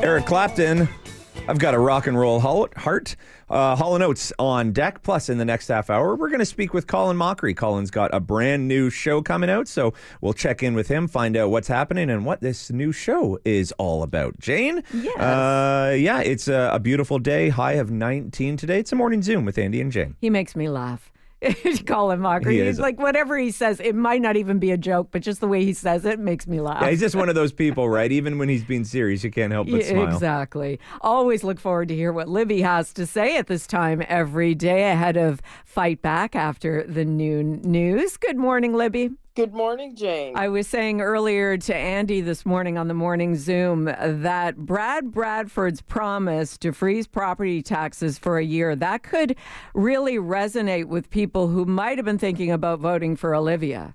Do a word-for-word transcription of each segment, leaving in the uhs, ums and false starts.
Eric Clapton. I've got a rock and roll heart. Uh, Hall and Oates on deck. Plus, in the next half hour, we're going to speak with Colin Mockery. Colin's got a brand new show coming out, so we'll check in with him, find out what's happening and what this new show is all about. Jane? Yes. Uh, yeah, it's a, a beautiful day. High of nineteen today. It's a morning Zoom with Andy and Jane. He makes me laugh. Colin Mockery. He He's is. like, whatever he says, it might not even be a joke, but just the way he says it makes me laugh. Yeah, he's just one of those people, right? Even when he's being serious, you can't help but Yeah, smile. Exactly. Always look forward to hear what Libby has to say at this time every day ahead of Fight Back after the noon news. Good morning, Libby. Good morning, Jane. I was saying earlier to Andy this morning on the morning Zoom that Brad Bradford's promise to freeze property taxes for a year, that could really resonate with people who might have been thinking about voting for Olivia.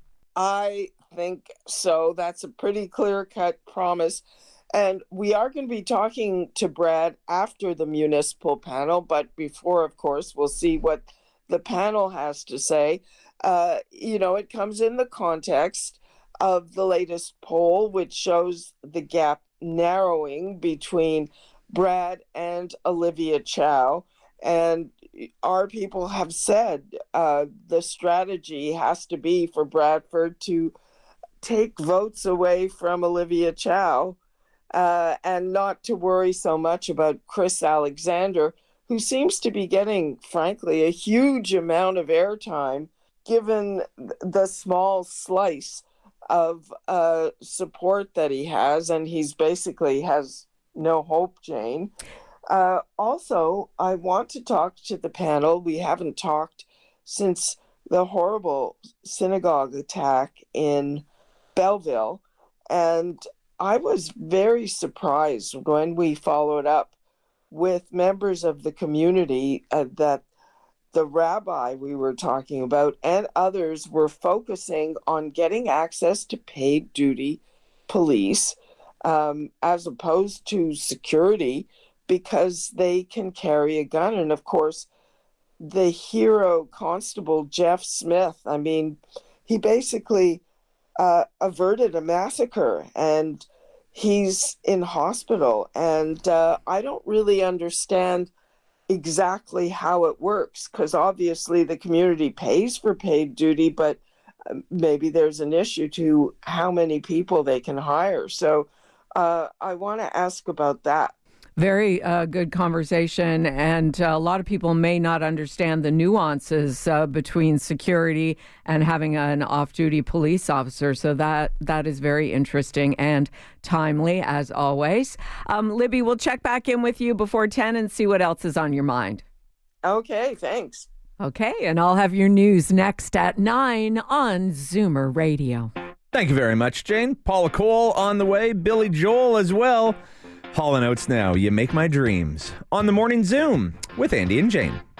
I think so. That's a pretty clear-cut promise. And we are going to be talking to Brad after the municipal panel, but before, of course, we'll see what the panel has to say. Uh, you know, it comes in the context of the latest poll, which shows the gap narrowing between Brad and Olivia Chow. And our people have said uh, the strategy has to be for Bradford to take votes away from Olivia Chow uh, and not to worry so much about Chris Alexander, who seems to be getting, frankly, a huge amount of airtime given the small slice of uh, support that he has, and he's basically has no hope, Jane. Uh, also, I want to talk to the panel. We haven't talked since the horrible synagogue attack in Belleville, and I was very surprised when we followed up with members of the community uh, that the rabbi we were talking about and others were focusing on getting access to paid duty police um, as opposed to security because they can carry a gun. And of course, the hero constable, Jeff Smith, I mean, he basically uh, averted a massacre and he's in hospital. And uh, I don't really understand exactly how it works, because obviously the community pays for paid duty, but maybe there's an issue to how many people they can hire. So uh, I want to ask about that. Very uh, good conversation, and uh, a lot of people may not understand the nuances uh, between security and having an off-duty police officer, so that that is very interesting and timely, as always. Um, Libby, we'll check back in with you before ten and see what else is on your mind. Okay, thanks. Okay, and I'll have your news next at nine on Zoomer Radio. Thank you very much, Jane. Paula Cole on the way. Billy Joel as well. Hall and Oates now. You make my dreams. On the morning Zoom with Andy and Jane.